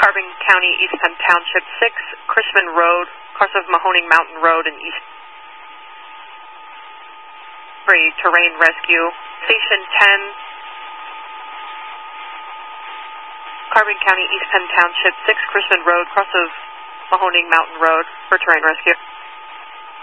Carbon County, East Penn Township, 6 Chrisman Road, cross of Mahoning Mountain Road in East. Terrain rescue. Station 10, Carbon County, East Penn Township, 6 Chrisman Road, cross of Mahoning Mountain Road for terrain rescue.